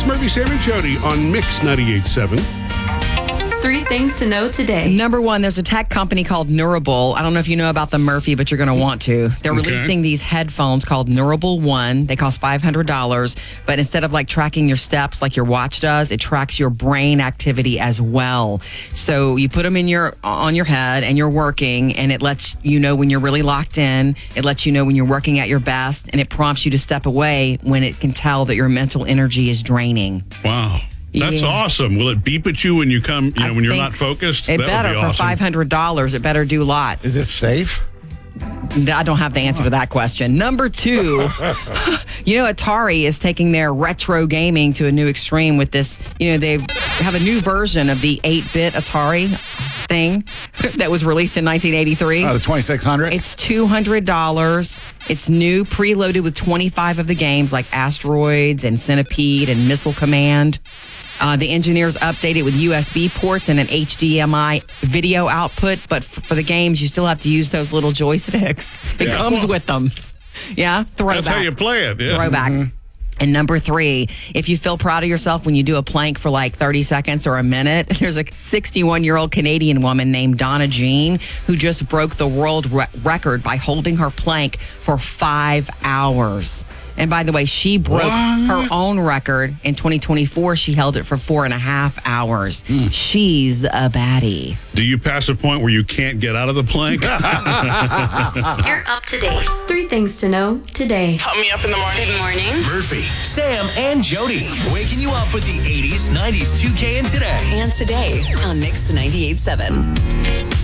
It's Murphy, Sam, and Jody on Mix 98.7. 3 things to know today. Number one, there's a tech company called Neurable. I don't know if you know about them, Murphy, but you're going to want to. They're releasing these headphones called Neurable One. They cost $500, but instead of like tracking your steps like your watch does, it tracks your brain activity as well. So you put them on your head and you're working, and it lets you know when you're really locked in. It lets you know when you're working at your best, and it prompts you to step away when it can tell that your mental energy is draining. Wow. That's awesome. Will it beep at you when you come, when you're not focused? It better. For $500, it better do lots. Is it safe? I don't have the answer to that question. Number 2, Atari is taking their retro gaming to a new extreme with this. They have a new version of the 8-bit Atari thing that was released in 1983. The 2600? It's $200. It's new, preloaded with 25 of the games like Asteroids and Centipede and Missile Command. The engineers update it with USB ports and an HDMI video output, but for the games, you still have to use those little joysticks. It comes with them. Yeah, throwback. That's how you play it. Yeah. Throwback. Mm-hmm. And number 3, if you feel proud of yourself when you do a plank for like 30 seconds or a minute, there's a 61-year-old Canadian woman named Donna Jean who just broke the world record by holding her plank for 5 hours. And by the way, she broke her own record in 2024. She held it for 4.5 hours. She's a baddie. Do you pass a point where you can't get out of the plank? You're up to date. 3 things to know today. Pump me up in the morning. Good morning. Murphy, Sam, and Jody. Waking you up with the 80s, 90s, 2K, and today. And today on Mix 98.7.